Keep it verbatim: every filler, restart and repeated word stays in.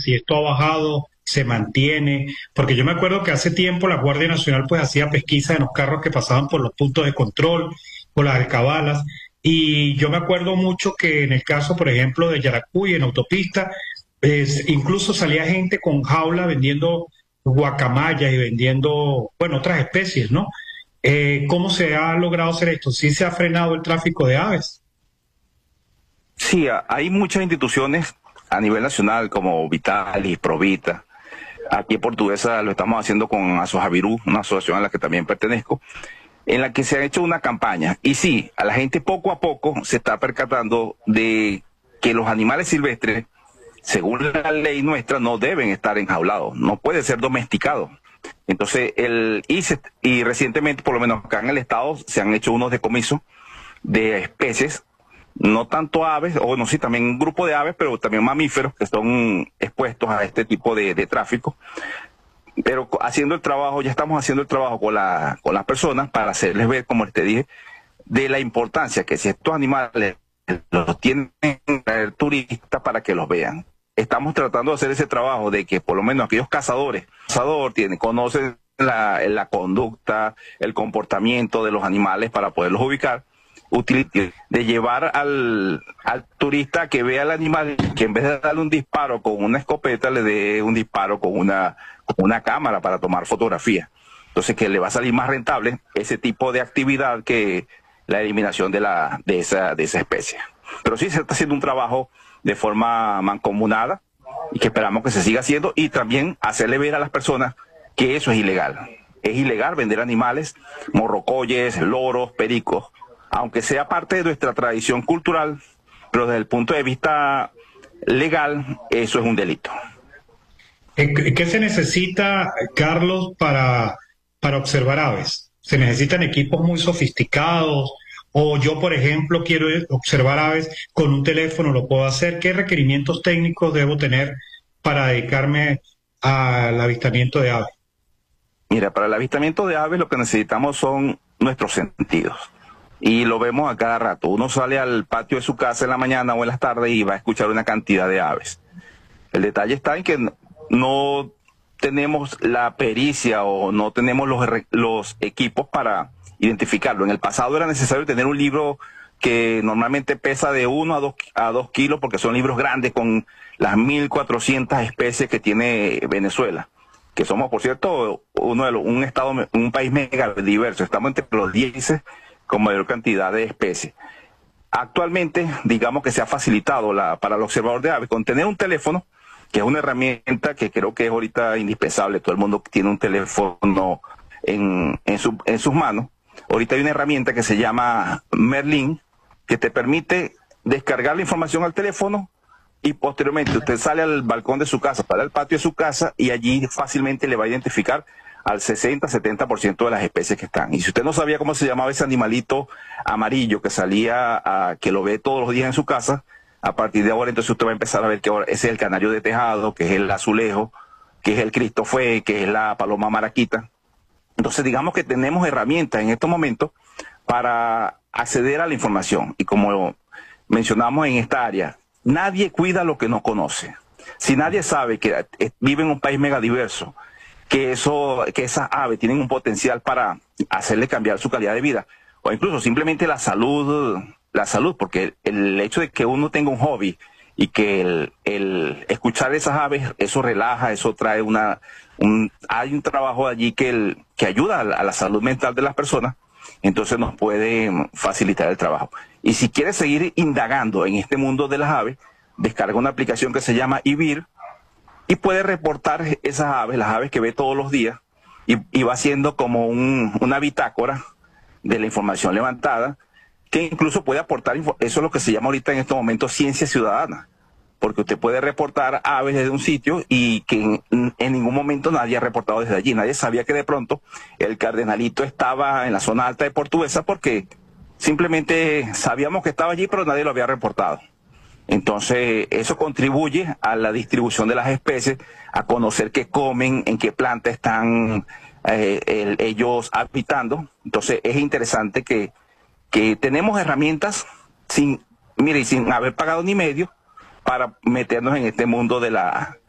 si esto ha bajado, se mantiene, porque yo me acuerdo que hace tiempo la Guardia Nacional pues hacía pesquisa en los carros que pasaban por los puntos de control, por las alcabalas, y yo me acuerdo mucho que en el caso, por ejemplo, de Yaracuy, en autopista, pues, incluso salía gente con jaula vendiendo guacamayas y vendiendo, bueno, otras especies, ¿no? Eh, ¿cómo se ha logrado hacer esto? ¿Sí se ha frenado el tráfico de aves? Sí, a- hay muchas instituciones a nivel nacional como Vitalis, Provita. Aquí en Portuguesa lo estamos haciendo con Asojavirú, una asociación a la que también pertenezco, en la que se ha hecho una campaña. Y sí, a la gente poco a poco se está percatando de que los animales silvestres, según la ley nuestra, no deben estar enjaulados, no puede ser domesticado. Entonces, el I C E T, y recientemente, por lo menos acá en el estado, se han hecho unos decomisos de especies, no tanto aves, o no, sí, también un grupo de aves, pero también mamíferos que son expuestos a este tipo de, de tráfico. Pero co- haciendo el trabajo, ya estamos haciendo el trabajo con, la, con las personas para hacerles ver, como te dije, de la importancia que si estos animales los tienen el turista para que los vean. Estamos tratando de hacer ese trabajo de que por lo menos aquellos cazadores, cazador tienen, conocen la, la conducta, el comportamiento de los animales para poderlos ubicar, util- de llevar al, al turista que vea al animal, que en vez de darle un disparo con una escopeta, le dé un disparo con una, con una cámara para tomar fotografía. Entonces, que le va a salir más rentable ese tipo de actividad que la eliminación de, la, de, esa, de esa especie. Pero sí se está haciendo un trabajo de forma mancomunada y que esperamos que se siga haciendo, y también hacerle ver a las personas que eso es ilegal. Es ilegal vender animales, morrocoyes, loros, pericos, aunque sea parte de nuestra tradición cultural, pero desde el punto de vista legal, eso es un delito. Eh, ¿Qué se necesita, Carlos, para, para observar aves? ¿Se necesitan equipos muy sofisticados? O yo, por ejemplo, quiero observar aves con un teléfono, ¿lo puedo hacer? ¿Qué requerimientos técnicos debo tener para dedicarme al avistamiento de aves? Mira, para el avistamiento de aves lo que necesitamos son nuestros sentidos. Y lo vemos a cada rato. Uno sale al patio de su casa en la mañana o en las tardes y va a escuchar una cantidad de aves. El detalle está en que n- no tenemos la pericia o no tenemos los, re- los equipos para identificarlo. En el pasado era necesario tener un libro que normalmente pesa de uno a dos, a dos kilos, porque son libros grandes con las mil cuatrocientas especies que tiene Venezuela, que somos, por cierto, uno de los, un estado, me- un país mega diverso. Estamos entre los diez con mayor cantidad de especies. Actualmente, digamos que se ha facilitado la, para el observador de aves con tener un teléfono, que es una herramienta que creo que es ahorita indispensable. Todo el mundo tiene un teléfono en, en, su- en sus manos. Ahorita hay una herramienta que se llama Merlin, que te permite descargar la información al teléfono, y posteriormente usted sale al balcón de su casa, para el patio de su casa, y allí fácilmente le va a identificar al sesenta, setenta por ciento de las especies que están. Y si usted no sabía cómo se llamaba ese animalito amarillo que salía, a, que lo ve todos los días en su casa, a partir de ahora entonces usted va a empezar a ver que ahora ese es el canario de tejado, que es el azulejo, que es el Cristo fue, que es la paloma maraquita. Entonces, digamos que tenemos herramientas en estos momentos para acceder a la información. Y como mencionamos en esta área, nadie cuida lo que no conoce. Si nadie sabe que eh, vive en un país megadiverso, que, eso, que esas aves tienen un potencial para hacerle cambiar su calidad de vida, o incluso simplemente la salud, la salud, porque el, el hecho de que uno tenga un hobby y que el, el escuchar esas aves, eso relaja, eso trae una, un, hay un trabajo allí que, el, que ayuda a la, a la salud mental de las personas, entonces nos puede mm, facilitar el trabajo. Y si quieres seguir indagando en este mundo de las aves, descarga una aplicación que se llama IBIR, y puede reportar esas aves, las aves que ve todos los días, y, y va haciendo como un, una bitácora de la información levantada, que incluso puede aportar, info- eso es lo que se llama ahorita en estos momentos ciencia ciudadana, porque usted puede reportar aves desde un sitio y que en, en ningún momento nadie ha reportado desde allí. Nadie sabía que de pronto el cardenalito estaba en la zona alta de Portuguesa, porque simplemente sabíamos que estaba allí, pero nadie lo había reportado. Entonces, eso contribuye a la distribución de las especies, a conocer qué comen, en qué planta están eh, el- ellos habitando. Entonces, es interesante que, que tenemos herramientas sin, mire, y sin haber pagado ni medio para meternos en este mundo de la,